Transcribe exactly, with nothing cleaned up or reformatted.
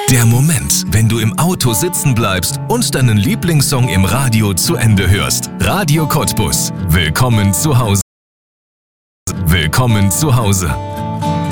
Der Moment, wenn du im Auto sitzen bleibst und deinen Lieblingssong im Radio zu Ende hörst. Radio Cottbus. Willkommen zu Hause. Willkommen zu Hause.